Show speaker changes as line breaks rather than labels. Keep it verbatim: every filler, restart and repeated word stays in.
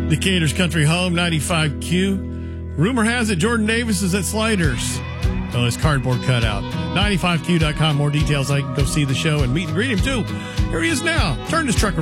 Decatur's Country Home, ninety-five Q. Rumor has it Jordan Davis is at Sliders. Oh, his cardboard cutout. ninety-five Q dot com. More details. I can go see the show and meet and greet him, too. Here he is now. Turn this truck around.